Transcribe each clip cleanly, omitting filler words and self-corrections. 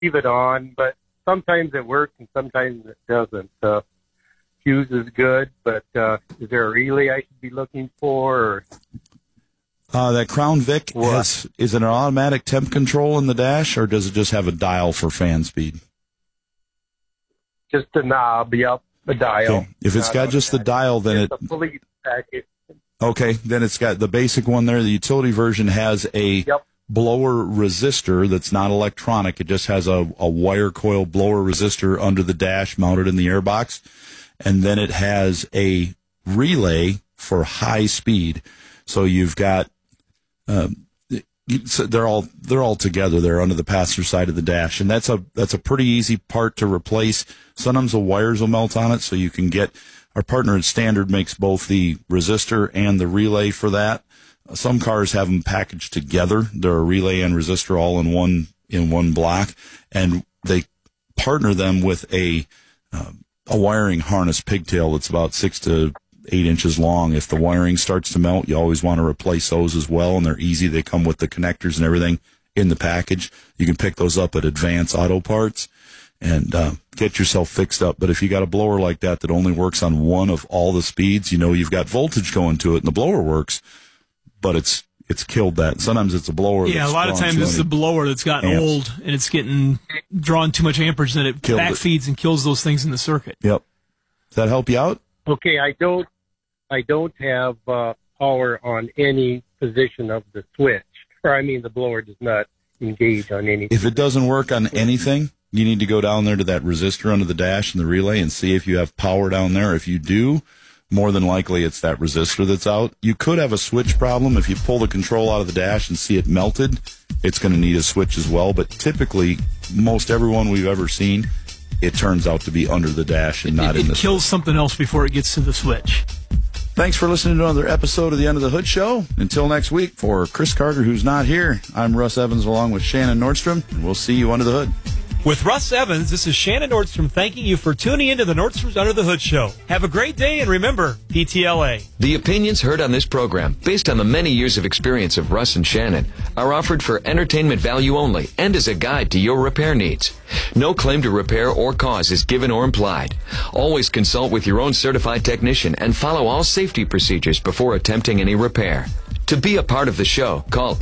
leave it on, but sometimes it works and sometimes it doesn't. Fuse is good, but is there a relay I should be looking for? Or? That Crown Vic is it an automatic temp control in the dash, or does it just have a dial for fan speed? Just a knob, yep, a dial. Okay. If it's got just the dial, then it's a police package. Okay, then it's got the basic one there. The utility version has a blower resistor that's not electronic. It just has a wire coil blower resistor under the dash mounted in the airbox. And then it has a relay for high speed. So you've got, they're all together there under the passenger side of the dash. And that's a pretty easy part to replace. Sometimes the wires will melt on it, so you can get, our partner at Standard makes both the resistor and the relay for that. Some cars have them packaged together. They're a relay and resistor all in one block, and they partner them with a wiring harness pigtail that's about 6 to 8 inches long. If the wiring starts to melt, you always want to replace those as well, and they're easy. They come with the connectors and everything in the package. You can pick those up at Advance Auto Parts and get yourself fixed up. But if you got a blower like that only works on one of all the speeds, you've got voltage going to it, and the blower works, but it's killed that. Sometimes it's a blower. Yeah, a lot of times it's the blower that's gotten old and it's getting drawn too much amperage that it backfeeds and kills those things in the circuit. Yep. Does that help you out? Okay, I don't have power on any position of the switch. The blower does not engage on anything. If it doesn't work on anything, you need to go down there to that resistor under the dash and the relay and see if you have power down there. If you do, more than likely it's that resistor that's out. You could have a switch problem. If you pull the control out of the dash and see it melted, it's going to need a switch as well. But typically, most everyone we've ever seen, it turns out to be under the dash and not in the switch. It kills something else before it gets to the switch. Thanks for listening to another episode of the Under the Hood Show. Until next week, for Chris Carter, who's not here, I'm Russ Evans along with Shannon Nordstrom, and we'll see you under the hood. With Russ Evans, this is Shannon Nordstrom thanking you for tuning into the Nordstrom's Under the Hood Show. Have a great day, and remember, PTLA. The opinions heard on this program, based on the many years of experience of Russ and Shannon, are offered for entertainment value only and as a guide to your repair needs. No claim to repair or cause is given or implied. Always consult with your own certified technician and follow all safety procedures before attempting any repair. To be a part of the show, call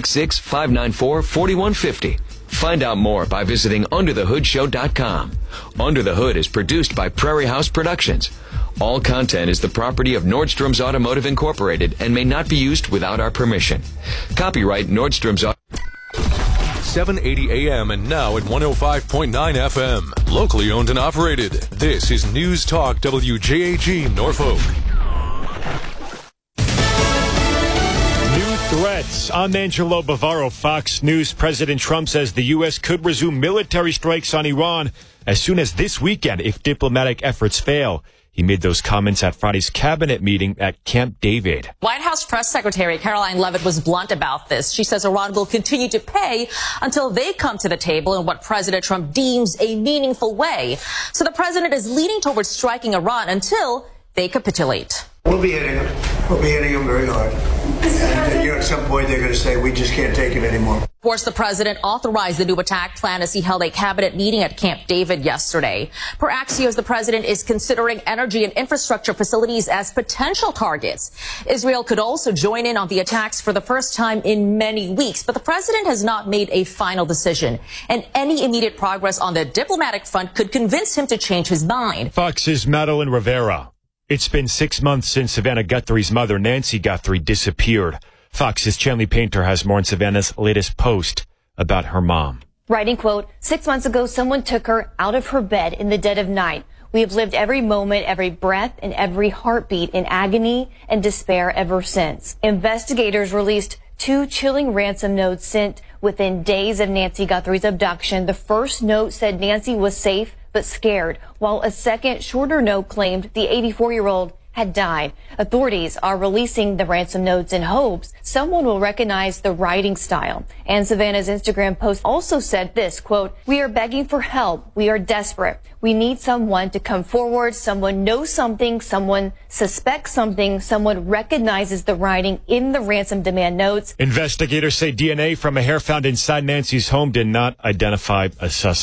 866-594-4150. Find out more by visiting UnderTheHoodShow.com. Under the Hood is produced by Prairie House Productions. All content is the property of Nordstrom's Automotive Incorporated and may not be used without our permission. Copyright Nordstrom's 780 AM and now at 105.9 FM. Locally owned and operated. This is News Talk WJAG Norfolk. Threats. I'm Angelo Bavaro, Fox News. President Trump says the U.S. could resume military strikes on Iran as soon as this weekend if diplomatic efforts fail. He made those comments at Friday's cabinet meeting at Camp David. White House Press Secretary Caroline Leavitt was blunt about this. She says Iran will continue to pay until they come to the table in what President Trump deems a meaningful way. So the president is leaning towards striking Iran until they capitulate. We'll be hitting them. We'll be hitting them very hard. And at some point, they're going to say, we just can't take it anymore. Of course, the president authorized the new attack plan as he held a cabinet meeting at Camp David yesterday. Per Axios, the president is considering energy and infrastructure facilities as potential targets. Israel could also join in on the attacks for the first time in many weeks, but the president has not made a final decision. And any immediate progress on the diplomatic front could convince him to change his mind. Fox's Madeline Rivera. It's been 6 months since Savannah Guthrie's mother, Nancy Guthrie, disappeared. Fox's Chanley Painter has more on Savannah's latest post about her mom. Writing, quote, 6 months ago, someone took her out of her bed in the dead of night. We have lived every moment, every breath, and every heartbeat in agony and despair ever since. Investigators released 2 chilling ransom notes sent within days of Nancy Guthrie's abduction. The first note said Nancy was safe but scared, while a second, shorter note claimed the 84-year-old had died. Authorities are releasing the ransom notes in hopes someone will recognize the writing style. And Savannah's Instagram post also said this, quote, "We are begging for help. We are desperate. We need someone to come forward. Someone knows something. Someone suspects something. Someone recognizes the writing in the ransom demand notes." Investigators say DNA from a hair found inside Nancy's home did not identify a suspect.